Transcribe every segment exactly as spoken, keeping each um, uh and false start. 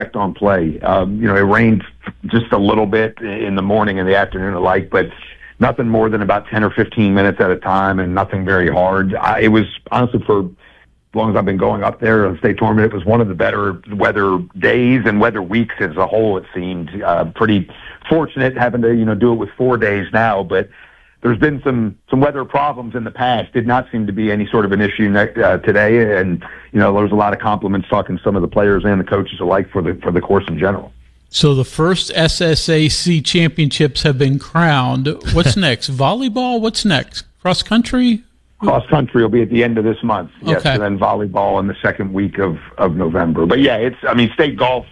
on play. Um, you know, it rained just a little bit in the morning and the afternoon alike, but nothing more than about ten or fifteen minutes at a time, and nothing very hard. I, it was honestly, for as long as I've been going up there on the state tournament, it was one of the better weather days and weather weeks as a whole. It seemed uh, pretty fortunate having to, you know, do it with four days now, but there's been some, some weather problems in the past. Did not seem to be any sort of an issue uh, today. And, you know, there was a lot of compliments talking to some of the players and the coaches alike for the, for the course in general. So the first S S A C championships have been crowned. What's next? Volleyball? What's next? Cross country? Cross country will be at the end of this month. Yes. Okay. And then volleyball in the second week of, of November. But yeah, it's, I mean, state golf,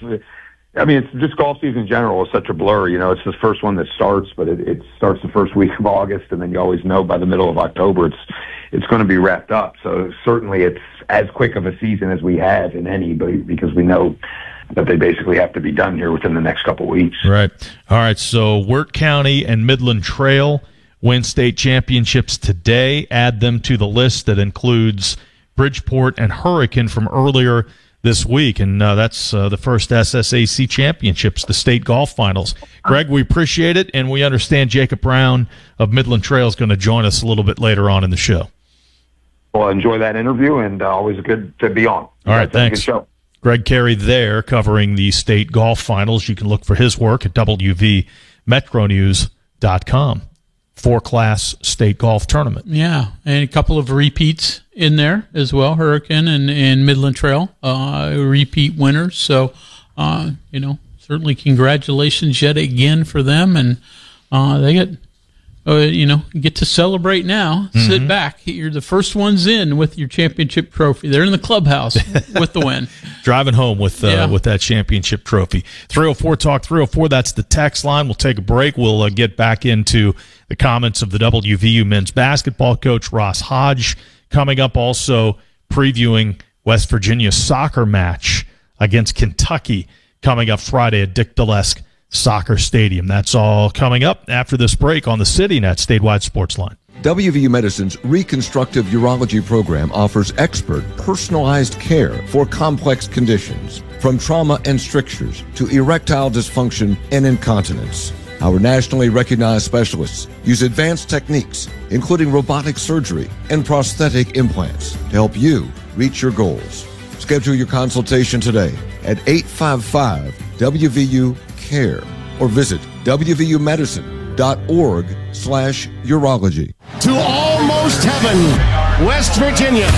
I mean, it's just golf season in general is such a blur. You know, it's the first one that starts, but it, it starts the first week of August, and then you always know by the middle of October it's it's going to be wrapped up. So certainly it's as quick of a season as we have in any, because we know that they basically have to be done here within the next couple of weeks. Right. All right. So Wirt County and Midland Trail win state championships today. Add them to the list that includes Bridgeport and Hurricane from earlier this week, and uh, that's uh, the first S S A C championships, the state golf finals. Greg, we appreciate it, and we understand Jacob Brown of Midland Trail is going to join us a little bit later on in the show. Well, enjoy that interview, and uh, always good to be on. All right, thanks. Good show. Greg Carey there covering the state golf finals. You can look for his work at W V Metro News dot com. Four-class state golf tournament. Yeah, and a couple of repeats in there as well, Hurricane and, and Midland Trail, uh, repeat winners. So, uh, you know, certainly congratulations yet again for them. And uh, they get, uh, you know, get to celebrate now. Mm-hmm. Sit back. You're the first ones in with your championship trophy. They're in the clubhouse with the win. Driving home with uh, yeah. with that championship trophy. three oh four Talk three oh four, that's the text line. We'll take a break. We'll uh, get back into the comments of the W V U men's basketball coach, Ross Hodge, coming up, also previewing West Virginia's soccer match against Kentucky coming up Friday at Dick Dalesk Soccer Stadium. That's all coming up after this break on the CityNet Statewide Sports Line. W V U Medicine's Reconstructive Urology program offers expert, personalized care for complex conditions, from trauma and strictures to erectile dysfunction and incontinence. Our nationally recognized specialists use advanced techniques, including robotic surgery and prosthetic implants, to help you reach your goals. Schedule your consultation today at eight five five W V U care or visit W V U medicine dot org slash urology. To almost heaven, West Virginia.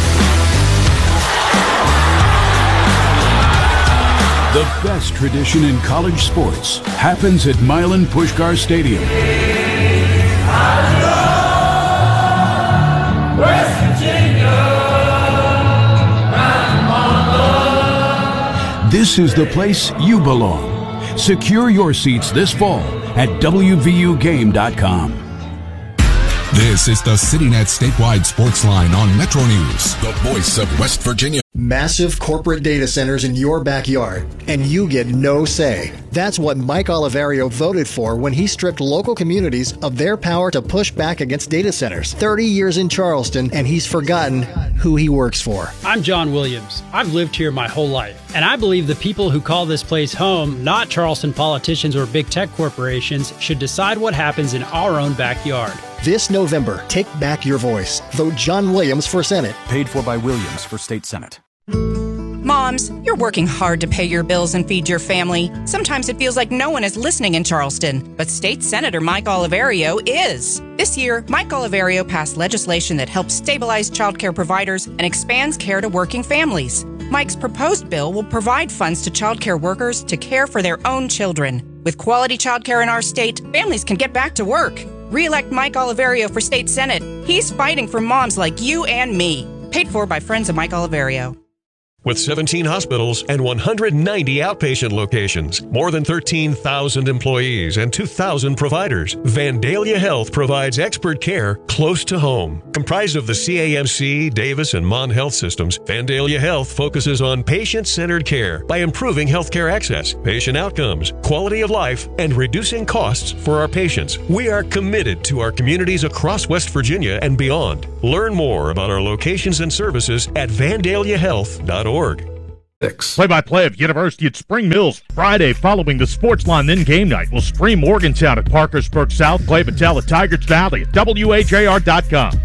The best tradition in college sports happens at Milan Puskar Stadium. West Virginia, this is the place you belong. Secure your seats this fall at W V U game dot com. This is the CityNet Statewide Sports Line on Metro News, the voice of West Virginia. Massive corporate data centers in your backyard, and you get no say. That's what Mike Oliverio voted for when he stripped local communities of their power to push back against data centers. thirty years in Charleston, and he's forgotten who he works for. I'm John Williams. I've lived here my whole life, and I believe the people who call this place home, not Charleston politicians or big tech corporations, should decide what happens in our own backyard. This November, take back your voice. Vote John Williams for Senate. Paid for by Williams for State Senate. Moms, you're working hard to pay your bills and feed your family. Sometimes it feels like no one is listening in Charleston, but State Senator Mike Oliverio is. This year, Mike Oliverio passed legislation that helps stabilize child care providers and expands care to working families. Mike's proposed bill will provide funds to child care workers to care for their own children. With quality child care in our state, families can get back to work. Re-elect Mike Oliverio for State Senate. He's fighting for moms like you and me. Paid for by friends of Mike Oliverio. With seventeen hospitals and one hundred ninety outpatient locations, more than thirteen thousand employees and two thousand providers, Vandalia Health provides expert care close to home. Comprised of the C A M C, Davis, and Mon Health systems, Vandalia Health focuses on patient-centered care by improving healthcare access, patient outcomes, quality of life, and reducing costs for our patients. We are committed to our communities across West Virginia and beyond. Learn more about our locations and services at vandalia health dot org. Play-by-play of University at Spring Mills Friday following the sports line, then game night. We'll stream Morgantown at Parkersburg South, play Battelle at Tigers Valley at W H A R dot com.